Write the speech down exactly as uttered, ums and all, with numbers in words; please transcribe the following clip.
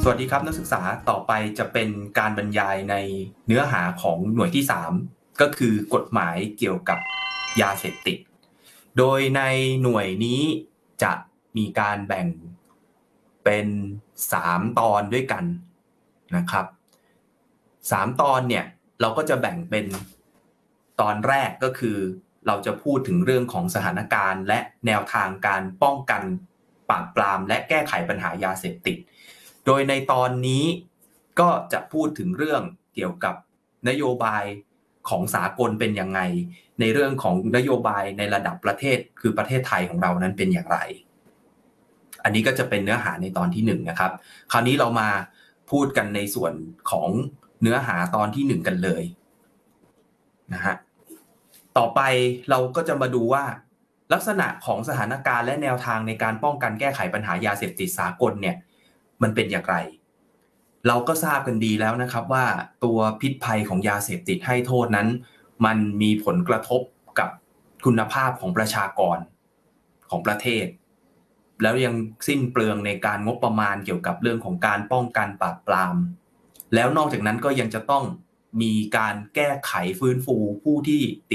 สวัสดีครับนักศึกษาต่อไปจะเป็นการบรรยายในเนื้อหาของหน่วยที่สามก็คือกฎหมายเกี่ยวกับยาเสพติดโดยในหน่วยนี้จะมีการแบ่งเป็นสามตอนด้วยกันนะครับสามตอนเนี่ยเราก็จะแบ่งเป็นตอนแรกก็คือเราจะพูดถึงเรื่องของสถานการณ์และแนวทางการป้องกันปราบปรามและแก้ไขปัญหายาเสพติดโดยในตอนนี้ก็จะพูดถึงเรื่องเกี่ยวกับนโยบายของสากลเป็นยังไงในเรื่องของนโยบายในระดับประเทศคือประเทศไทยของเรานั้นเป็นอย่างไรอันนี้ก็จะเป็นเนื้อหาในตอนที่หนึ่งนะครับคราวนี้เรามาพูดกันในส่วนของเนื้อหาตอนที่หนึ่งกันเลยนะฮะต่อไปเราก็จะมาดูว่าลักษณะของสถานการณ์และแนวทางในการป้องกันแก้ไขปัญหายาเสพติดสากลเนี่ยมันเป็นอย่างไรเราก็ทราบกันดีแล้วนะครับว่าตัวพิษภัยของยาเสพติดให้โทษนั้นมันมีผลกระทบกับคุณภาพของประชากรของประเทศแล้วยังสิ้นเปลืองในการงบประมาณเกี่ยวกับเรื่องของการป้องกันปราบปรามแล้วนอกจากนั้นก็ยังจะต้องมีการแก้ไขฟื้นฟูผู้ที่ติด